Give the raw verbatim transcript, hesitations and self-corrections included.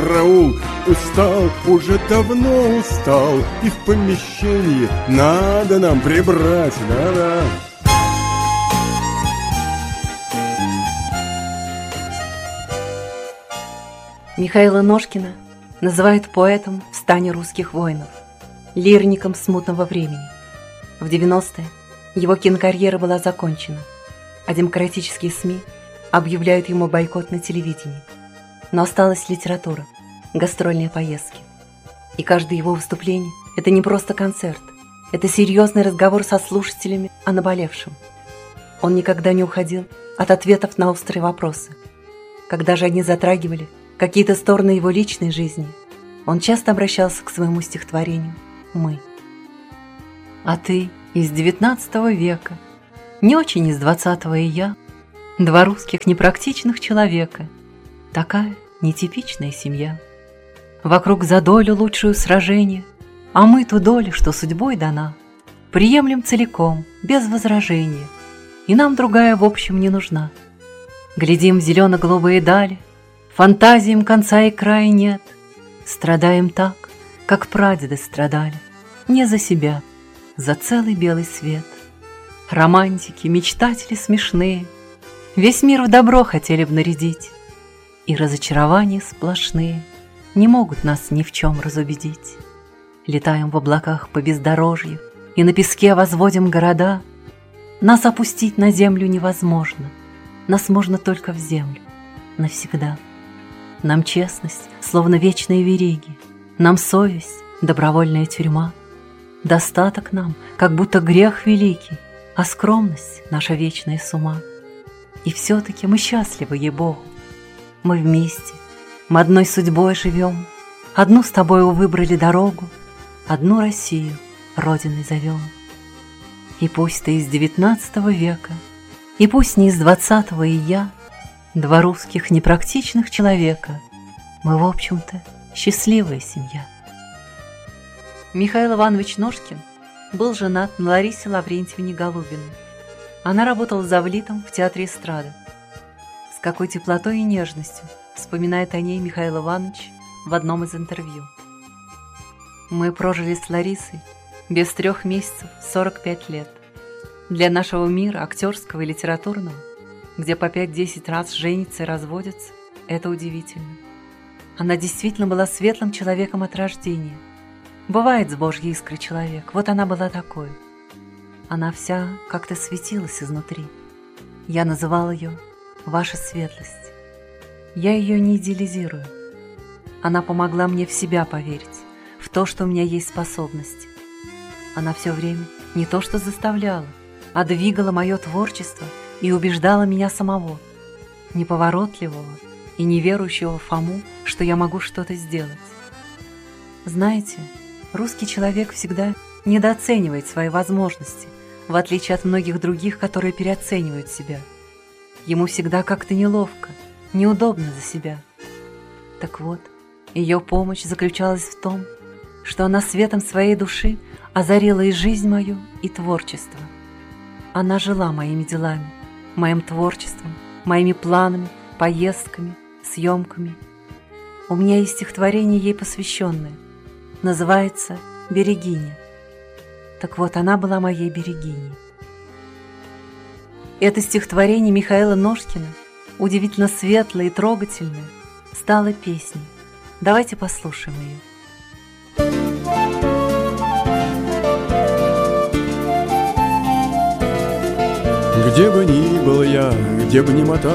Раул устал, уже давно устал, и в помещении надо нам прибрать, да-да. Михаила Ножкина называют поэтом в стане русских воинов, лирником смутного времени. В девяностые его кинокарьера была закончена, а демократические СМИ объявляют ему бойкот на телевидении. Но осталась литература, гастрольные поездки. И каждое его выступление – это не просто концерт, это серьезный разговор со слушателями о наболевшем. Он никогда не уходил от ответов на острые вопросы. Когда же они затрагивали какие-то стороны его личной жизни, он часто обращался к своему стихотворению «Мы». А ты из девятнадцатого века, не очень из двадцатого и я, два русских непрактичных человека, такая нетипичная семья. Вокруг за долю лучшую сражение, а мы ту долю, что судьбой дана, приемлем целиком, без возражения, и нам другая в общем не нужна. Глядим в зелено-голубые дали, фантазиям конца и края нет, страдаем так, как прадеды страдали, не за себя, за целый белый свет. Романтики, мечтатели смешные, весь мир в добро хотели б нарядить, и разочарования сплошные не могут нас ни в чем разубедить. Летаем в облаках по бездорожью и на песке возводим города. Нас опустить на землю невозможно, нас можно только в землю навсегда. Нам честность, словно вечные вериги, нам совесть, добровольная тюрьма. Достаток нам, как будто грех великий, а скромность — наша вечная с ума. И все-таки мы счастливы, ей-богу. Мы вместе, мы одной судьбой живем, одну с тобою выбрали дорогу, одну Россию родиной зовем. И пусть ты из девятнадцатого века, и пусть не из двадцатого и я, два русских непрактичных человека, мы, в общем-то, счастливая семья. Михаил Иванович Ножкин был женат на Ларисе Лаврентьевне Голубиной. Она работала завлитом в театре эстрады. С какой теплотой и нежностью вспоминает о ней Михаил Иванович в одном из интервью. Мы прожили с Ларисой без трех месяцев сорок пять лет. Для нашего мира, актерского и литературного, где по пять-десять раз женятся и разводятся, это удивительно. Она действительно была светлым человеком от рождения. Бывает с Божьей искрой человек, вот она была такой. Она вся как-то светилась изнутри. Я называл ее «Ваша светлость». Я ее не идеализирую. Она помогла мне в себя поверить, в то, что у меня есть способности. Она все время не то что заставляла, а двигала мое творчество и убеждала меня самого, неповоротливого и неверующего Фому, что я могу что-то сделать. Знаете, русский человек всегда недооценивает свои возможности, в отличие от многих других, которые переоценивают себя. Ему всегда как-то неловко, неудобно за себя. Так вот, ее помощь заключалась в том, что она светом своей души озарила и жизнь мою, и творчество. Она жила моими делами, моим творчеством, моими планами, поездками, съемками. У меня есть стихотворение, ей посвященное. Называется «Берегиня». Так вот, она была моей берегиней. Это стихотворение Михаила Ножкина, удивительно светлое и трогательное, стало песней. Давайте послушаем ее. Где бы ни был я, где бы ни мотал